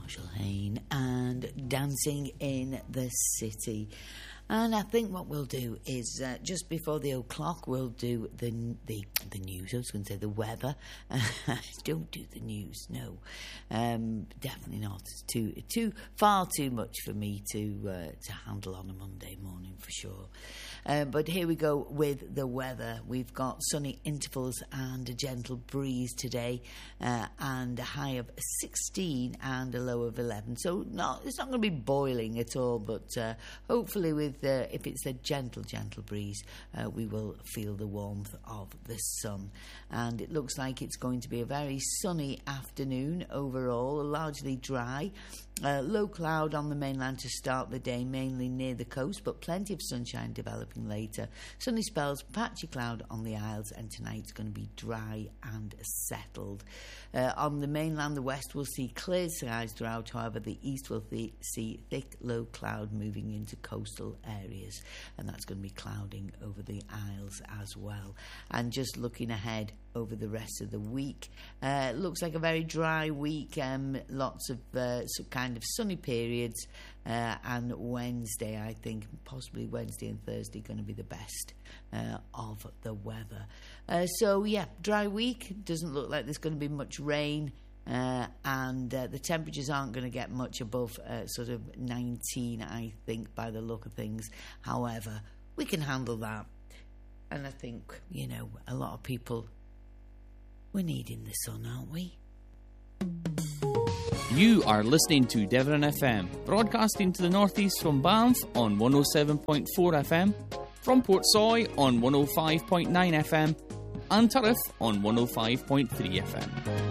Marshall Hayne and Dancing in the City. And I think what we'll do is just before the o'clock we'll do the news. I was going to say the weather. Don't do the news, no. Definitely not. It's far too much for me to handle on a Monday morning for sure. But here we go with the weather. We've got sunny intervals and a gentle breeze today, and a high of 16 and a low of 11. So it's not going to be boiling at all, but hopefully if it's a gentle breeze, we will feel the warmth of the sun. And it looks like it's going to be a very sunny afternoon overall, largely dry. Low cloud on the mainland to start the day, mainly near the coast, but plenty of sunshine developing later. Sunny spells, patchy cloud on the Isles, and tonight's going to be dry and settled. On the mainland, the west will see clear skies throughout, however, the east will see thick low cloud moving into coastal areas, and that's going to be clouding over the Isles as well. And just looking ahead over the rest of the week, looks like a very dry week, lots of some kind of sunny periods, and Wednesday, I think possibly Wednesday and Thursday going to be the best of the weather. So yeah, dry week. Doesn't look like there's going to be much rain, and the temperatures aren't going to get much above sort of 19, I think, by the look of things. However, we can handle that, and I think, a lot of people, we're needing the sun, aren't we? You are listening to Devon FM, broadcasting to the northeast from Banff on 107.4 FM, from Portsoy on 105.9 FM, and Turriff on 105.3 FM.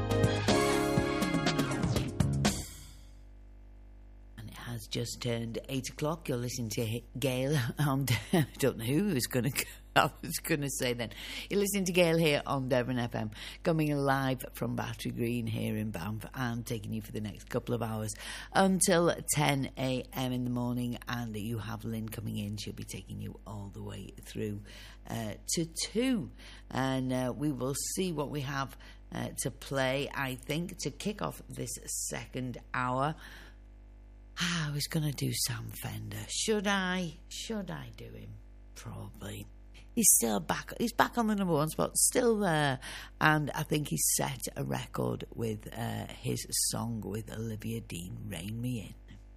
And it has just turned 8 o'clock. You're listening to Gail on... I don't know who was going to... I was going to say then. You're listening to Gail here on Devon FM, coming live from Battery Green here in Banff, and taking you for the next couple of hours until 10 a.m. in the morning. And you have Lynn coming in. She'll be taking you all the way through to 2. And we will see what we have to play, I think, to kick off this second hour. I was going to do Sam Fender. Should I do him? Probably. He's still back. He's back on the number 1 spot, still there. And I think he set a record with his song with Olivia Dean, Rain Me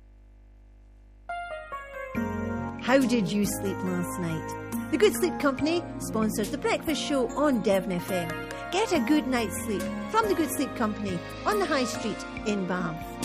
In. How did you sleep last night? The Good Sleep Company sponsors the breakfast show on Devon FM. Get a good night's sleep from the Good Sleep Company on the High Street in Banff.